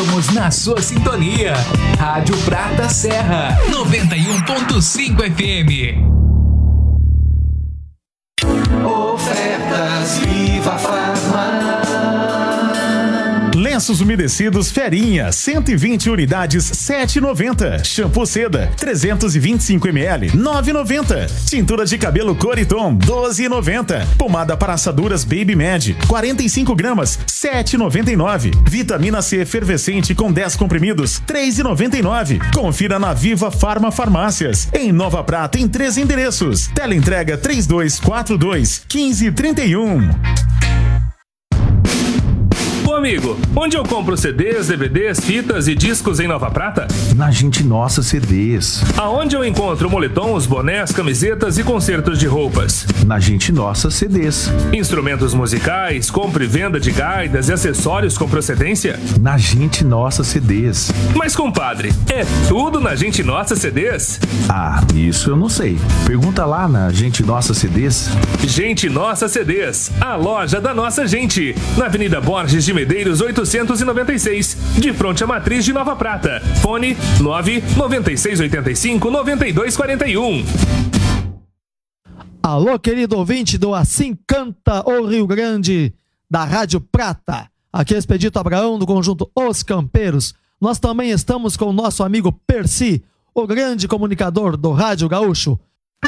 Estamos na sua sintonia. Rádio Prata Serra, 91.5 FM. Ofertas Viva Farma. Lenços umedecidos Ferinha, 120 unidades, 7,90. Shampoo Seda, 325 ml, 9,90. Tintura de cabelo Coriton, 12,90. Pomada para assaduras Baby Med, 45 gramas, 7,99. Vitamina C efervescente com 10 comprimidos, 3,99. Confira na Viva Farma Farmácias. Em Nova Prata, em 3 endereços. Teleentrega 3242-1531. Amigo, onde eu compro CDs, DVDs, fitas e discos em Nova Prata? Na Gente Nossa CDs. Aonde eu encontro moletons, bonés, camisetas e concertos de roupas? Na Gente Nossa CDs. Instrumentos musicais, compra e venda de gaitas e acessórios com procedência? Na Gente Nossa CDs. Mas, compadre, é tudo na Gente Nossa CDs? Ah, isso eu não sei. Pergunta lá na Gente Nossa CDs. Gente Nossa CDs, a loja da nossa gente. Na Avenida Borges de Medeiros 896, de fronte à matriz de Nova Prata. Fone 99685-9241. Alô, querido ouvinte do Assim Canta o Rio Grande, da Rádio Prata. Aqui é Expedito Abraão, do conjunto Os Campeiros. Nós também estamos com o nosso amigo Percy, o grande comunicador do Rádio Gaúcho.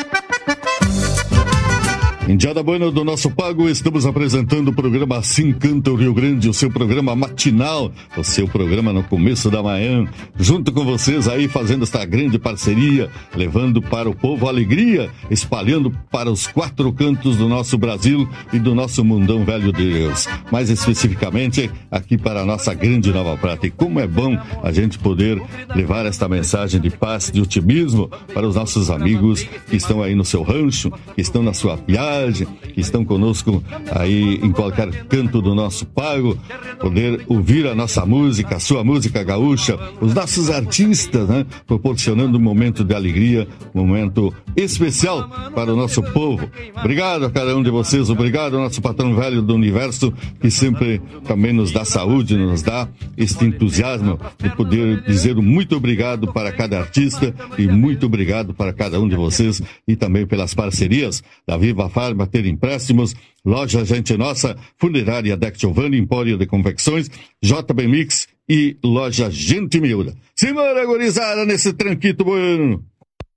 Indiada Buena do Nosso Pago, estamos apresentando o programa Assim Canta o Rio Grande, o seu programa matinal, o seu programa no começo da manhã, junto com vocês aí fazendo esta grande parceria, levando para o povo alegria, espalhando para os 4 cantos do nosso Brasil e do nosso mundão velho de Deus, mais especificamente aqui para a nossa grande Nova Prata. E como é bom a gente poder levar esta mensagem de paz, de otimismo para os nossos amigos que estão aí no seu rancho, que estão na sua viagem, que estão conosco aí em qualquer canto do nosso pago, poder ouvir a nossa música, a sua música gaúcha, os nossos artistas, né? Proporcionando um momento de alegria, um momento especial para o nosso povo. Obrigado a cada um de vocês, obrigado ao nosso patrão velho do universo, que sempre também nos dá saúde, nos dá este entusiasmo de poder dizer um muito obrigado para cada artista e muito obrigado para cada um de vocês e também pelas parcerias da Viva Farma, ter empréstimos, Loja Gente Nossa, Funerária Deck Giovanni, Empório de Confecções, JB Mix e Loja Gente Miúda. Simbora, gurizada, nesse tranquito bueno.